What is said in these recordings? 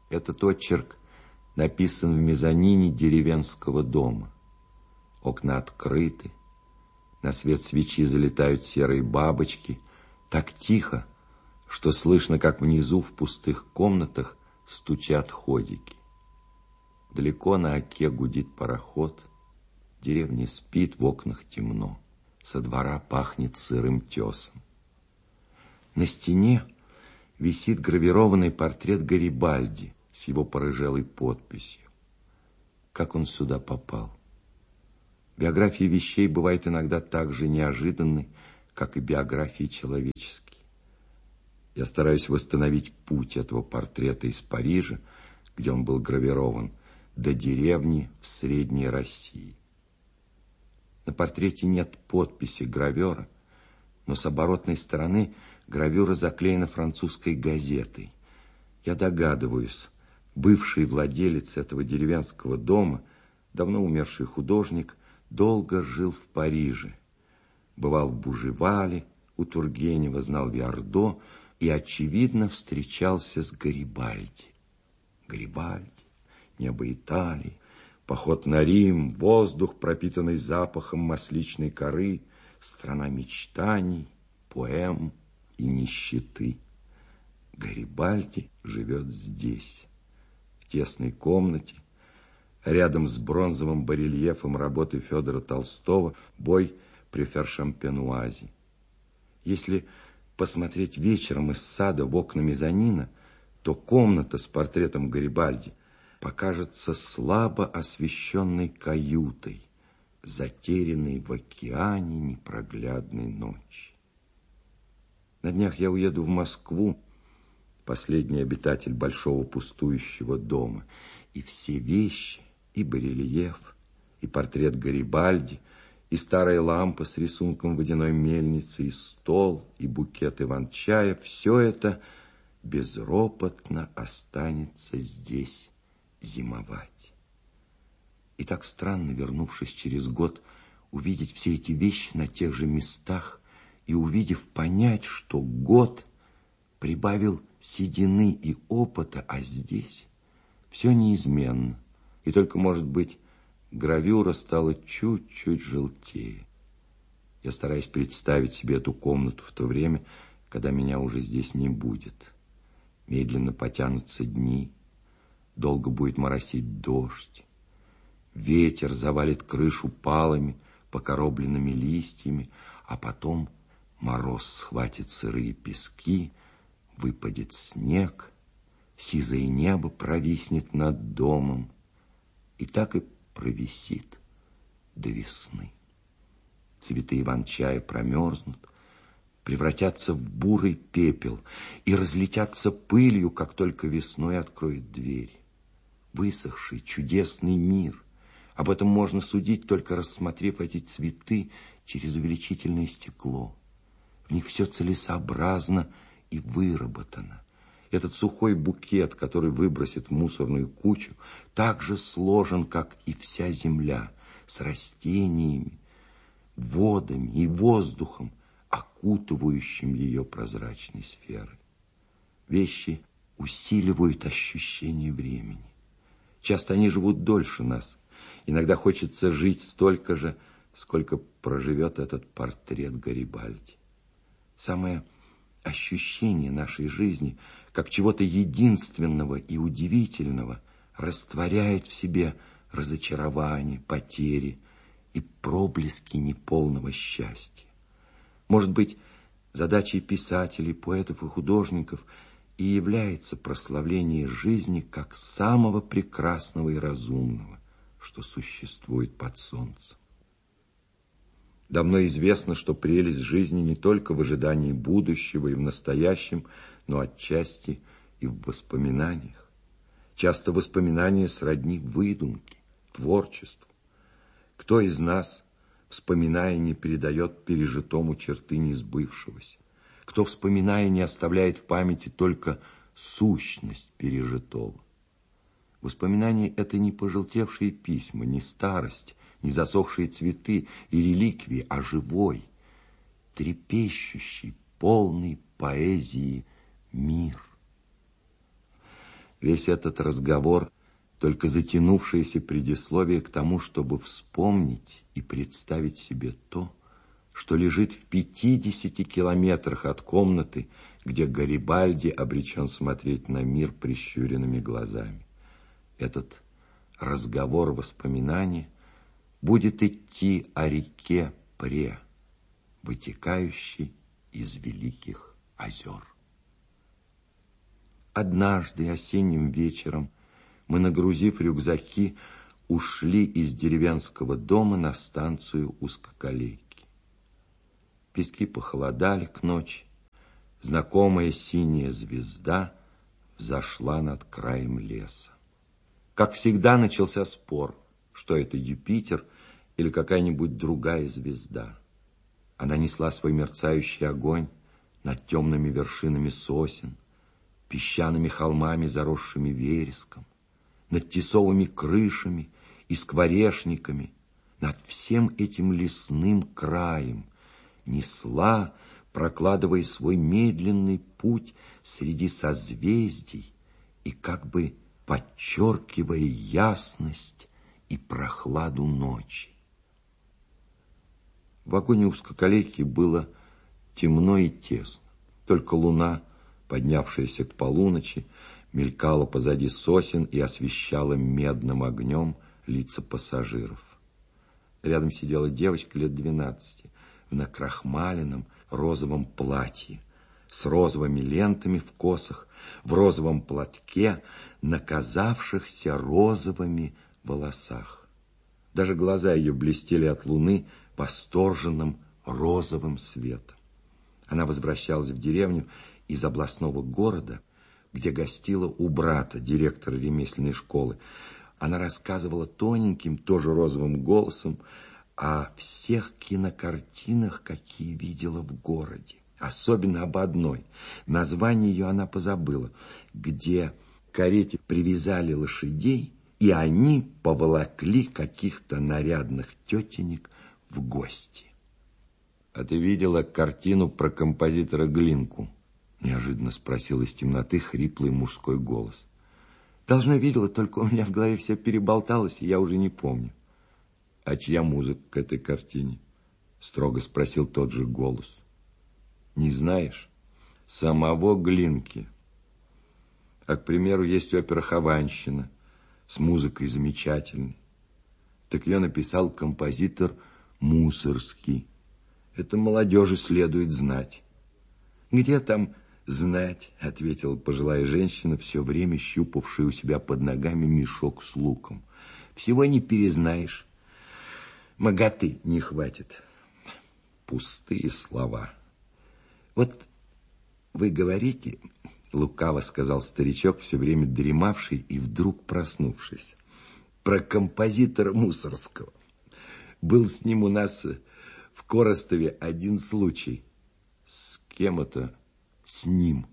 Этот очерк написан в мезонине деревенского дома. Окна открыты, на свет свечи залетают серые бабочки, так тихо, что слышно, как внизу в пустых комнатах стучат ходики. Далеко на оке гудит пароход, деревня спит, в окнах темно, со двора пахнет сырым тесом. На стене висит гравированный портрет Гарибальди с его порыжелой подписью. Как он сюда попал? Биографии вещей бывают иногда так же неожиданны, как и биографии человеческие. Я стараюсь восстановить путь этого портрета из Парижа, где он был гравирован, до деревни в Средней России. На портрете нет подписи гравера, но с оборотной стороны гравюра заклеена французской газетой. Я догадываюсь, бывший владелец этого деревенского дома, давно умерший художник, долго жил в Париже. Бывал в Бужевале, у Тургенева, знал Виардо и, очевидно, встречался с Гарибальди. Гарибальди, небо Италии, поход на Рим, воздух, пропитанный запахом масличной коры, страна мечтаний, поэм и нищеты. Гарибальди живет здесь, в тесной комнате, рядом с бронзовым барельефом работы Федора Толстого «Бой при Фершампенуазе». Если посмотреть вечером из сада в окна мезонина, то комната с портретом Гарибальди покажется слабо освещенной каютой, затерянной в океане непроглядной ночи. На днях я уеду в Москву, последний обитатель большого пустующего дома, и все вещи, и барельеф, и портрет Гарибальди, и старая лампа с рисунком водяной мельницы, и стол, и букет иван-чая, все это безропотно останется здесь зимовать. И так странно, вернувшись через год, увидеть все эти вещи на тех же местах и, увидев, понять, что год прибавил седины и опыта, а здесь все неизменно. И только, может быть, гравюра стала чуть-чуть желтее. Я стараюсь представить себе эту комнату в то время, когда меня уже здесь не будет. Медленно потянутся дни, долго будет моросить дождь. Ветер завалит крышу палами, покоробленными листьями, а потом мороз схватит сырые пески, выпадет снег, сизое небо провиснет над домом, и так и провисит до весны. Цветы иван-чая промерзнут, превратятся в бурый пепел и разлетятся пылью, как только весной откроет дверь. Высохший чудесный мир. Об этом можно судить, только рассмотрев эти цветы через увеличительное стекло. В них все целесообразно и выработано. Этот сухой букет, который выбросит в мусорную кучу, так же сложен, как и вся земля, с растениями, водами и воздухом, окутывающим ее прозрачной сферой. Вещи усиливают ощущение времени. Часто они живут дольше нас. Иногда хочется жить столько же, сколько проживет этот портрет Гарибальди. Самое ощущение нашей жизни, как чего-то единственного и удивительного, растворяет в себе разочарование, потери и проблески неполного счастья. Может быть, задачей писателей, поэтов и художников и является прославление жизни как самого прекрасного и разумного, что существует под солнцем. Давно известно, что прелесть жизни не только в ожидании будущего и в настоящем, но отчасти и в воспоминаниях. Часто воспоминания сродни выдумке, творчеству. Кто из нас, вспоминая, не передает пережитому черты несбывшегося? Кто, вспоминая, не оставляет в памяти только сущность пережитого? Воспоминания – это не пожелтевшие письма, не старость, не засохшие цветы и реликвии, а живой, трепещущий, полный поэзии мир. Весь этот разговор — только затянувшееся предисловие к тому, чтобы вспомнить и представить себе то, что лежит в 50 километрах от комнаты, где Гарибальди обречен смотреть на мир прищуренными глазами. Этот разговор воспоминаний будет идти о реке Пре, вытекающей из великих озер. Однажды осенним вечером мы, нагрузив рюкзаки, ушли из деревенского дома на станцию узкоколейки. Пески похолодали к ночи. Знакомая синяя звезда взошла над краем леса. Как всегда, начался спор, что это Юпитер или какая-нибудь другая звезда. Она несла свой мерцающий огонь над темными вершинами сосен, песчаными холмами, заросшими вереском, над тисовыми крышами и скворечниками, над всем этим лесным краем, несла, прокладывая свой медленный путь среди созвездий и как бы подчеркивая ясность и прохладу ночи. В вагоне узкоколейки было темно и тесно. Только луна, поднявшаяся к полуночи, мелькала позади сосен и освещала медным огнем лица пассажиров. Рядом сидела девочка лет 12 в накрахмаленном розовом платье с розовыми лентами в косах, в розовом платке, на казавшихся розовыми волосах. Даже глаза ее блестели от луны восторженным розовым светом. Она возвращалась в деревню из областного города, где гостила у брата, директора ремесленной школы. Она рассказывала тоненьким, тоже розовым голосом о всех кинокартинах, какие видела в городе. Особенно об одной. Название ее она позабыла, где к карете привязали лошадей, и они поволокли каких-то нарядных тетенек в гости. «А ты видела картину про композитора Глинку?» — неожиданно спросил из темноты хриплый мужской голос. «Должно, видела, только у меня в голове все переболталось, и я уже не помню». «А чья музыка к этой картине?» — строго спросил тот же голос. «Не знаешь? Самого Глинки. А, к примеру, есть опера «Хованщина» с музыкой замечательной. Так ее написал композитор Мусорский. Это молодежи следует знать». «Где там знать?» — ответила пожилая женщина, все время щупавшая у себя под ногами мешок с луком. «Всего не перезнаешь. Моготы не хватит». Пустые слова. «Вот вы говорите, — лукаво сказал старичок, все время дремавший и вдруг проснувшись, — про композитора Мусорского. Был с ним у нас в Коростове один случай». «С кем это с ним?»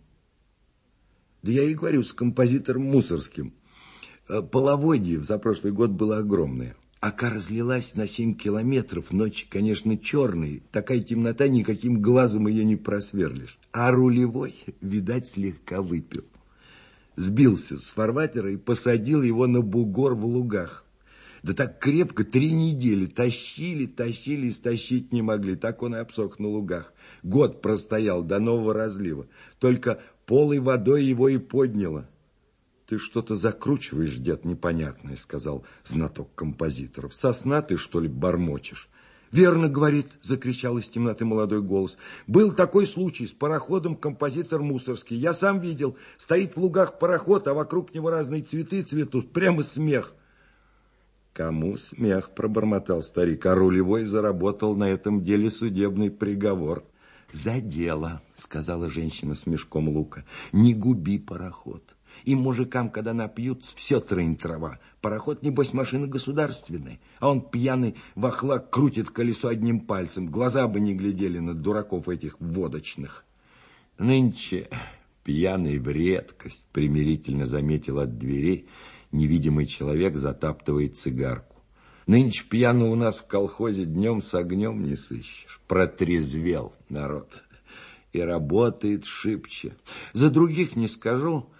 «Да я и говорю, с композитором Мусорским. Половодье в запрошлый год было огромное. Ока разлилась на 7 километров, ночь, конечно, черная, такая темнота, никаким глазом ее не просверлишь. А рулевой, видать, слегка выпил. Сбился с фарватера и посадил его на бугор в лугах. Да так крепко 3 недели тащили и стащить не могли, так он и обсох на лугах. Год простоял до нового разлива, только полой водой его и подняло». «Ты что-то закручиваешь, дед, непонятное», — сказал знаток композиторов. «Сосна ты, что ли, бормочешь?» «Верно, — говорит, — закричал из темноты молодой голос. Был такой случай с пароходом композитор Мусорский. Я сам видел. Стоит в лугах пароход, а вокруг него разные цветы цветут. Прямо смех». «Кому смех?» — пробормотал старик. «А рулевой заработал на этом деле судебный приговор». «За дело, — сказала женщина с мешком лука. — Не губи пароход. И мужикам, когда напьются, все трынь-трава. Пароход, небось, машина государственная, а он пьяный вахлак крутит колесо одним пальцем. Глаза бы не глядели на дураков этих водочных». «Нынче пьяный в редкость», — примирительно заметил от дверей невидимый человек, затаптывая цигарку. «Нынче пьяного у нас в колхозе днем с огнем не сыщешь. Протрезвел народ и работает шибче. За других не скажу,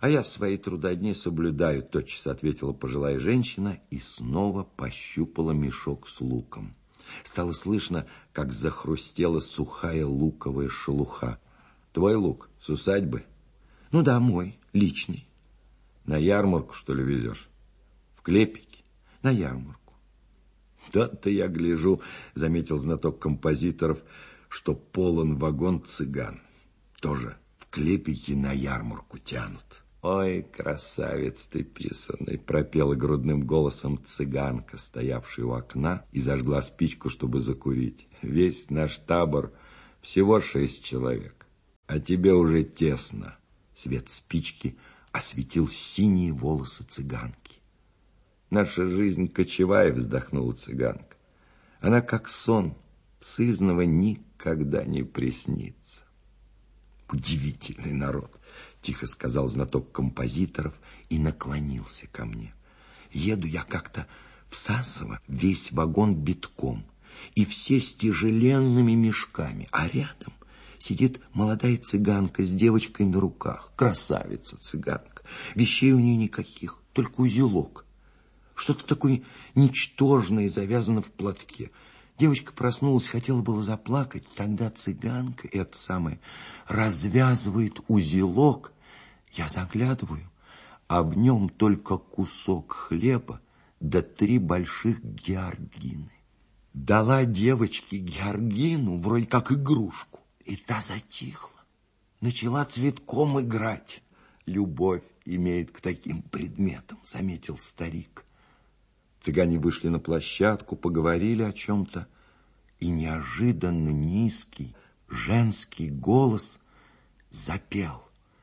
А я свои трудодни соблюдаю, тотчас ответила пожилая женщина и снова пощупала мешок с луком. Стало слышно, как захрустела сухая луковая шелуха. Твой лук с усадьбы? Ну да, мой, личный. На ярмарку, что ли, везешь? В Клепики? На ярмарку. Да-то я гляжу, заметил знаток композиторов, что полон вагон цыган. Тоже в Клепики на ярмарку тянут. Ой, красавец ты писаный, пропела грудным голосом цыганка, стоявшая у окна, и зажгла спичку, чтобы закурить. Весь наш табор всего 6 человек, а тебе уже тесно. Свет спички осветил синие волосы цыганки. Наша жизнь кочевая, вздохнула цыганка. Она как сон, сызнова никогда не приснится. Удивительный народ, тихо сказал знаток композиторов и наклонился ко мне. Еду я как-то в Сасово, весь вагон битком, и все с тяжеленными мешками, а рядом сидит молодая цыганка с девочкой на руках. Красавица цыганка. Вещей у нее никаких, только узелок. Что-то такое ничтожное завязано в платке. Девочка проснулась, хотела было заплакать. Тогда цыганка, это самое, развязывает узелок. Я заглядываю, а в нем только кусок хлеба да 3 больших георгины. Дала девочке георгину вроде как игрушку, и та затихла. Начала цветком играть. Любовь имеет к таким предметам, заметил старик. Цыгане вышли на площадку, поговорили о чем-то, и неожиданно низкий женский голос запел.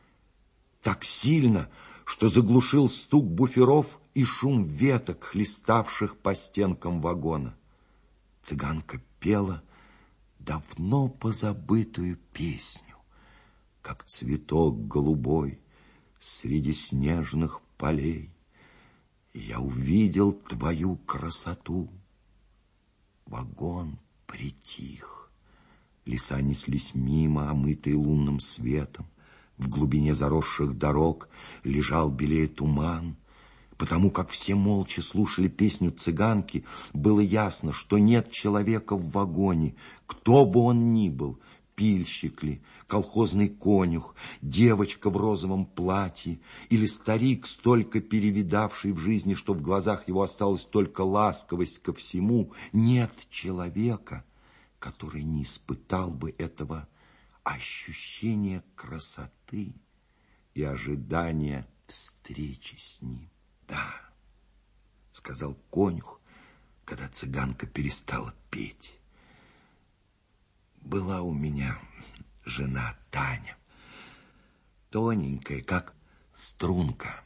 Так сильно, что заглушил стук буферов и шум веток, хлеставших по стенкам вагона. Цыганка пела давно позабытую песню, как цветок голубой среди снежных полей. Я увидел твою красоту. Вагон притих. Леса неслись мимо, омытые лунным светом. В глубине заросших дорог лежал белее туман. Потому как все молча слушали песню цыганки, было ясно, что нет человека в вагоне, кто бы он ни был, пильщик ли, колхозный конюх, девочка в розовом платье или старик, столько перевидавший в жизни, что в глазах его осталась только ласковость ко всему. Нет человека, который не испытал бы этого ощущения красоты и ожидания встречи с ним. Да, сказал конюх, когда цыганка перестала петь. Была у меня жена Таня, тоненькая, как струнка.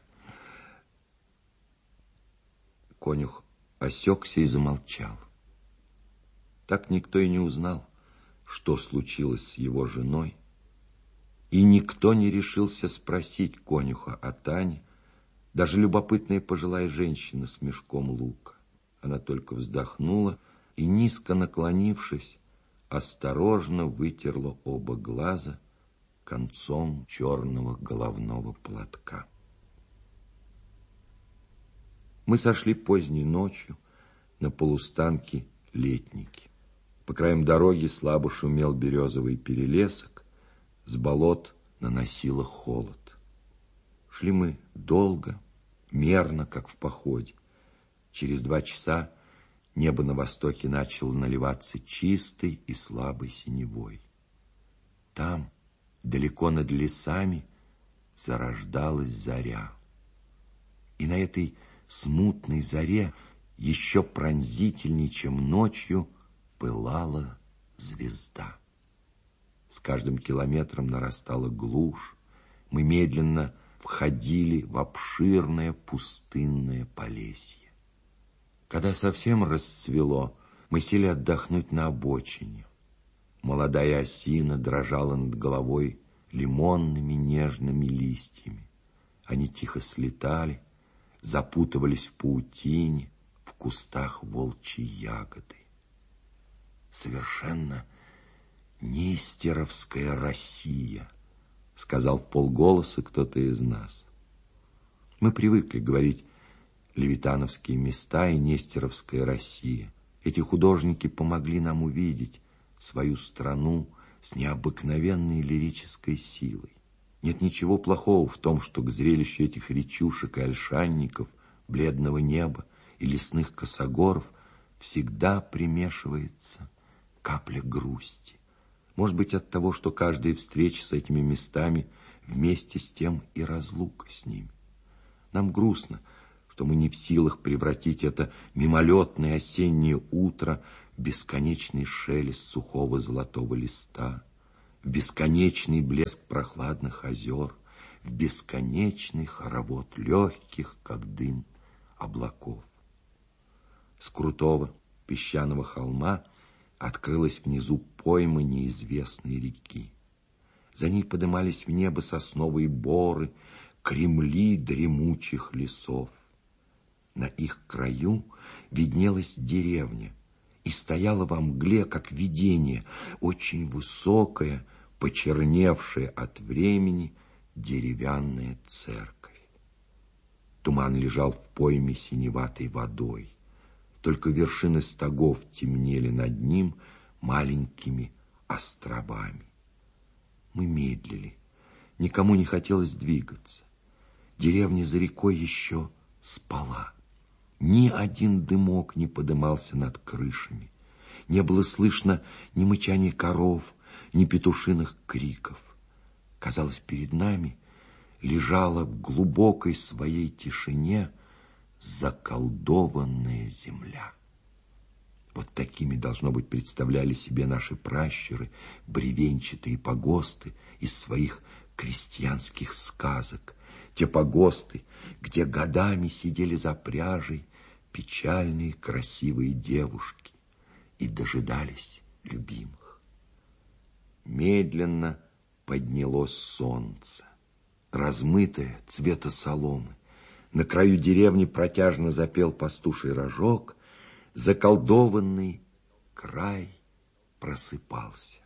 Конюх осекся и замолчал. Так никто и не узнал, что случилось с его женой, и никто не решился спросить конюха о Тане, даже любопытная пожилая женщина с мешком лука. Она только вздохнула и, низко наклонившись, осторожно вытерла оба глаза концом черного головного платка. Мы сошли поздней ночью на полустанке Летники. По краям дороги слабо шумел березовый перелесок, с болот наносило холод. Шли мы долго, мерно, как в походе. Через 2 часа небо на востоке начало наливаться чистой и слабой синевой. Там, далеко над лесами, зарождалась заря. И на этой смутной заре еще пронзительней, чем ночью, пылала звезда. С каждым километром нарастала глушь. Мы медленно входили в обширное пустынное Полесье. Когда совсем расцвело, мы сели отдохнуть на обочине. Молодая осина дрожала над головой лимонными нежными листьями. Они тихо слетали, запутывались в паутине, в кустах волчьей ягоды. Совершенно нестеровская Россия, сказал вполголоса кто-то из нас. Мы привыкли говорить «Левитановские места» и «Нестеровская Россия». Эти художники помогли нам увидеть свою страну с необыкновенной лирической силой. Нет ничего плохого в том, что к зрелищу этих речушек и ольшанников, бледного неба и лесных косогоров всегда примешивается капля грусти. Может быть, от того, что каждая встреча с этими местами вместе с тем и разлука с ними. Нам грустно, что мы не в силах превратить это мимолетное осеннее утро в бесконечный шелест сухого золотого листа, в бесконечный блеск прохладных озер, в бесконечный хоровод легких, как дым, облаков. С крутого песчаного холма открылась внизу пойма неизвестной реки. За ней подымались в небо сосновые боры, кремли дремучих лесов. На их краю виднелась деревня, и стояла во мгле, как видение, очень высокая, почерневшая от времени деревянная церковь. Туман лежал в пойме синеватой водой. Только вершины стогов темнели над ним маленькими островами. Мы медлили. Никому не хотелось двигаться. Деревня за рекой еще спала. Ни один дымок не подымался над крышами. Не было слышно ни мычания коров, ни петушиных криков. Казалось, перед нами лежала в глубокой своей тишине заколдованная земля. Вот такими, должно быть, представляли себе наши пращуры бревенчатые погосты из своих крестьянских сказок. Те погосты, где годами сидели за пряжей печальные красивые девушки и дожидались любимых. Медленно поднялось солнце, размытое цвета соломы. На краю деревни протяжно запел пастуший рожок, заколдованный край просыпался.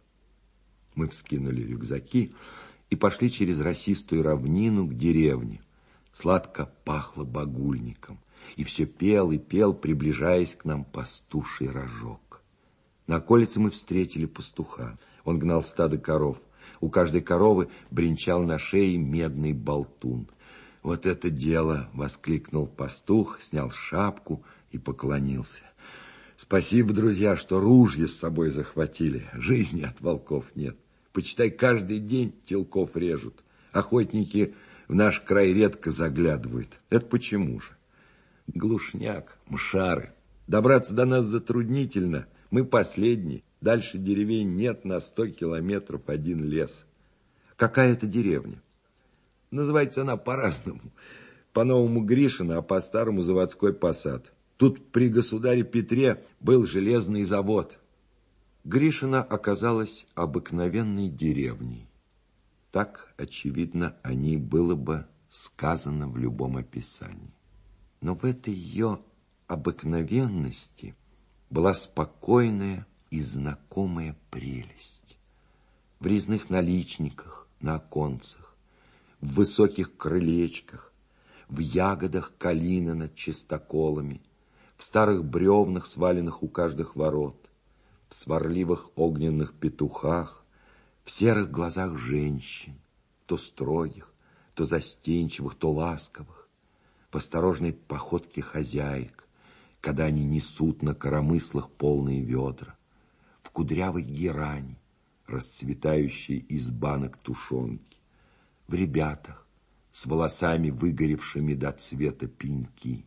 Мы вскинули рюкзаки и пошли через росистую равнину к деревне. Сладко пахло багульником, и все пел и пел, приближаясь к нам пастуший рожок. На околице мы встретили пастуха. Он гнал стадо коров. У каждой коровы бренчал на шее медный болтун. «Вот это дело!» — воскликнул пастух, снял шапку и поклонился. «Спасибо, друзья, что ружья с собой захватили. Жизни от волков нет. Почитай, каждый день телков режут. Охотники в наш край редко заглядывают. Это почему же? Глушняк, мшары. Добраться до нас затруднительно. Мы последние. Дальше деревень нет, на 100 километров один лес». «Какая это деревня?» «Называется она по-разному. По-новому Гришино, а по-старому Заводской посад. Тут при государе Петре был железный завод». Гришино оказалось обыкновенной деревней. Так, очевидно, о ней было бы сказано в любом описании. Но в этой ее обыкновенности была спокойная и знакомая прелесть. В резных наличниках на оконцах, в высоких крылечках, в ягодах калины над чистоколами, в старых бревнах, сваленных у каждых ворот, в сварливых огненных петухах, в серых глазах женщин, то строгих, то застенчивых, то ласковых, в осторожной походке хозяек, когда они несут на коромыслах полные ведра, в кудрявой герани, расцветающей из банок тушенки, в ребятах с волосами, выгоревшими до цвета пеньки.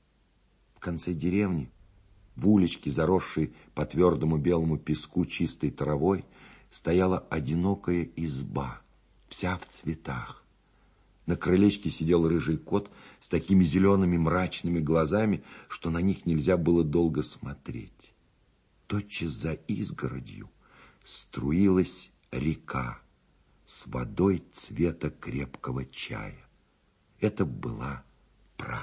В конце деревни, в уличке, заросшей по твердому белому песку чистой травой, стояла одинокая изба, вся в цветах. На крылечке сидел рыжий кот с такими зелеными мрачными глазами, что на них нельзя было долго смотреть. Тотчас за изгородью струилась река с водой цвета крепкого чая. Это была Пра.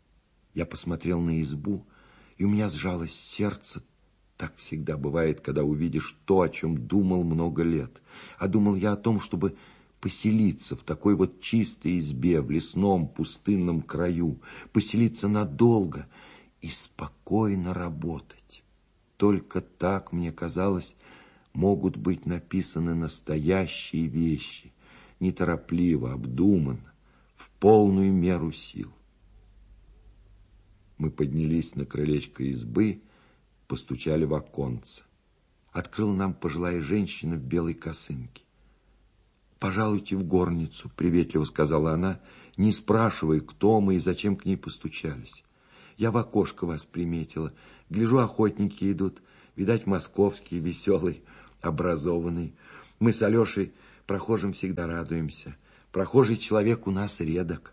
Я посмотрел на избу, и у меня сжалось сердце. Так всегда бывает, когда увидишь то, о чем думал много лет. А думал я о том, чтобы поселиться в такой вот чистой избе, в лесном пустынном краю, поселиться надолго и спокойно работать. Только так, мне казалось, могут быть написаны настоящие вещи, неторопливо, обдуманно, в полную меру сил. Мы поднялись на крылечко избы, постучали в оконце. Открыла нам пожилая женщина в белой косынке. «Пожалуйте в горницу», — приветливо сказала она, не спрашивая, кто мы и зачем к ней постучались. «Я в окошко вас приметила. Гляжу, охотники идут. Видать, московские, веселые, образованные. Мы с Алешей прохожим всегда радуемся. Прохожий человек у нас редок».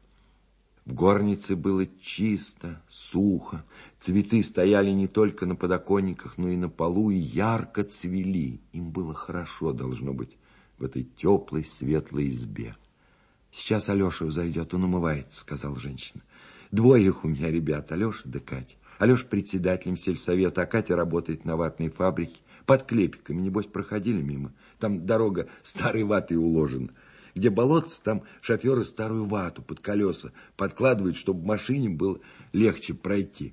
В горнице было чисто, сухо. Цветы стояли не только на подоконниках, но и на полу, и ярко цвели. Им было хорошо, должно быть, в этой теплой, светлой избе. «Сейчас Алеша взойдет, он умывается», — сказала женщина. «Двое их у меня ребят, Алеша да Катя. Алеша председателем сельсовета, а Катя работает на ватной фабрике. Под Клепиками, небось, проходили мимо. Там дорога старой ватой уложена. Где болотце, там шоферы старую вату под колеса подкладывают, чтобы машине было легче пройти».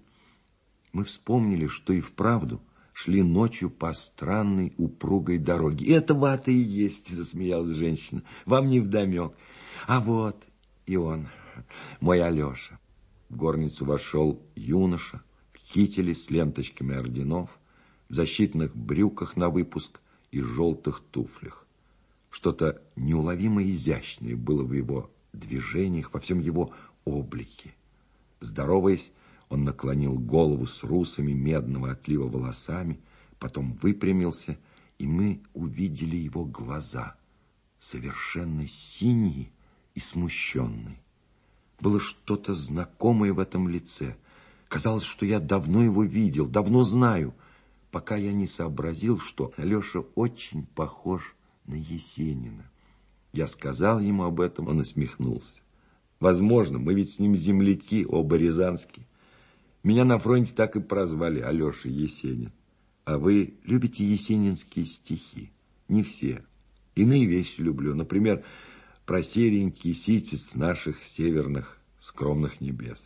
Мы вспомнили, что и вправду шли ночью по странной упругой дороге. «Это вата и есть», — засмеялась женщина. «Вам не вдомек. А вот и он, мой Алеша». В горницу вошел юноша в кителе с ленточками орденов, в защитных брюках на выпуск и желтых туфлях. Что-то неуловимо изящное было в его движениях, во всем его облике. Здороваясь, он наклонил голову с русыми медного отлива волосами, потом выпрямился, и мы увидели его глаза, совершенно синие и смущенные. Было что-то знакомое в этом лице. Казалось, что я давно его видел, давно знаю, пока я не сообразил, что Алеша очень похож на Есенина. Я сказал ему об этом, он усмехнулся. «Возможно, мы ведь с ним земляки, оба рязанские. Меня на фронте так и прозвали Алеша Есенин. А вы любите есенинские стихи?» «Не все. Иные вещи люблю. Например, про серенький ситец наших северных скромных небес».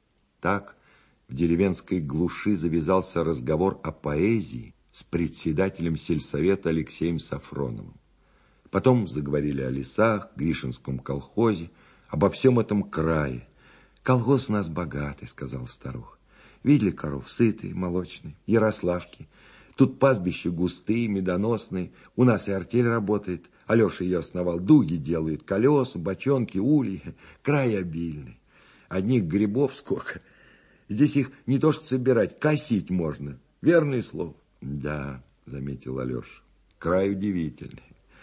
Так в деревенской глуши завязался разговор о поэзии с председателем сельсовета Алексеем Сафроновым. Потом заговорили о лесах, Гришинском колхозе, обо всем этом крае. «Колхоз у нас богатый», — сказал старуха. «Видели коров? Сытые, молочные, ярославки. Тут пастбища густые, медоносные. У нас и артель работает. Алеша ее основал. Дуги делают, колеса, бочонки, ульи. Край обильный. Одних грибов сколько. Здесь их не то что собирать, косить можно. Верное слово». «Да», — заметил Алеша, — «край удивительный.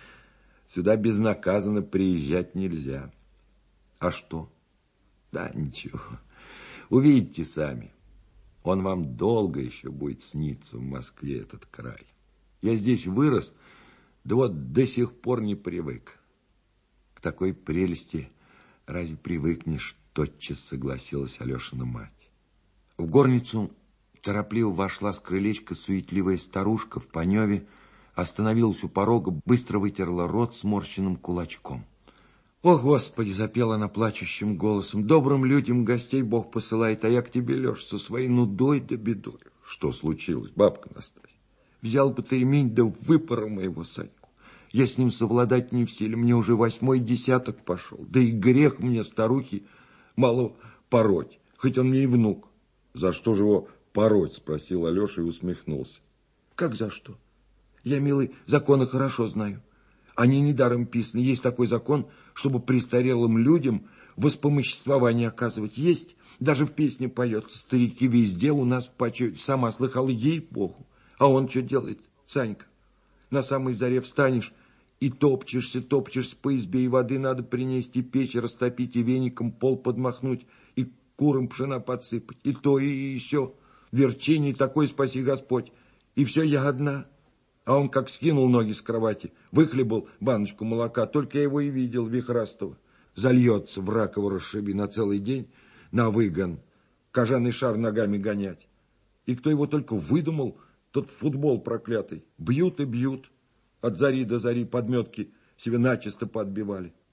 Сюда безнаказанно приезжать нельзя». «А что?» «Да ничего. Увидите сами. Он вам долго еще будет сниться в Москве, этот край. Я здесь вырос, да вот до сих пор не привык». «К такой прелести разве привыкнешь?» — тотчас согласилась Алешина мать. В горницу торопливо вошла с крылечка суетливая старушка в паневе, остановилась у порога, быстро вытерла рот сморщенным кулачком. «О, Господи!» — запела она плачущим голосом. «Добрым людям гостей Бог посылает, а я к тебе, Леш, со своей нудой да бедой». «Что случилось, бабка Настасья?» «Взял бы ты ремень, да выпорол моего Саньку. Я с ним совладать не в силе, мне уже 8-й десяток пошел. Да и грех мне, старухи, мало пороть, хоть он мне и внук». «За что же его пороть?» — спросил Алеша и усмехнулся. «Как за что? Я, милый, законы хорошо знаю. Они недаром писаны. Есть такой закон, чтобы престарелым людям воспомоществование оказывать. Есть. Даже в песне поется. Старики везде у нас в почете. Сама слыхала, ей-богу. А он что делает, Санька? На самой заре встанешь и топчешься по избе, и воды надо принести, печь растопить, и веником пол подмахнуть, и курам пшена подсыпать, и то, и еще. Верчение такой, спаси Господь. И все я одна». А он как скинул ноги с кровати, выхлебал баночку молока, только я его и видел, вихрастого. Зальется в раково расшиби на целый день, на выгон, кожаный шар ногами гонять. И кто его только выдумал, тот футбол проклятый. Бьют и бьют. От зари до зари подметки себе начисто подбивали.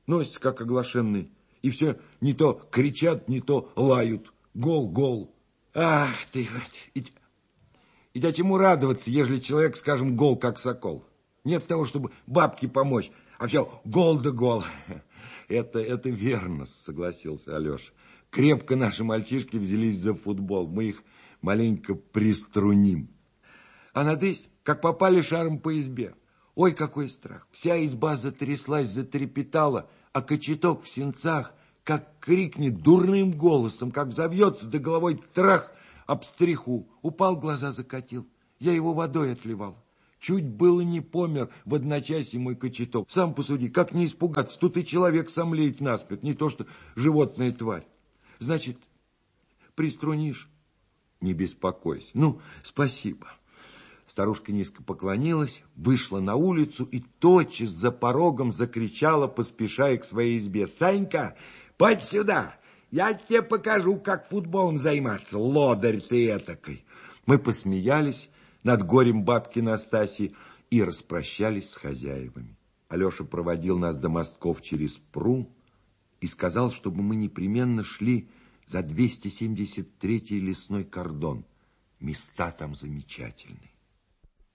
носятся, как оглашенные. И все не то кричат, не то лают. Гол, гол. Ах ты, и а чему радоваться, ежели человек, скажем, гол, как сокол? Нет того, чтобы бабке помочь, а все гол да гол. Это верно, согласился Алеша. Крепко наши мальчишки взялись за футбол. Мы их маленько приструним. А надысь, как попали шаром по избе. Ой, какой страх. Вся изба затряслась, затрепетала, а Кочеток в сенцах, как крикнет дурным голосом, как взовьется, да головой трах об стриху. Упал, глаза закатил. Я его водой отливал. Чуть было не помер в одночасье мой Кочеток. Сам посуди, как не испугаться. Тут и человек сомлеет наспех, не то что животная тварь. Значит, приструнишь? Не беспокойся. Ну, спасибо. Старушка низко поклонилась, вышла на улицу и тотчас за порогом закричала, поспешая к своей избе: «Санька, подь сюда! Я тебе покажу, как футболом заниматься, лодырь ты этакой!» Мы посмеялись над горем бабки Настасьи и распрощались с хозяевами. Алеша проводил нас до мостков через Пру и сказал, чтобы мы непременно шли за 273-й лесной кордон. Места там замечательные.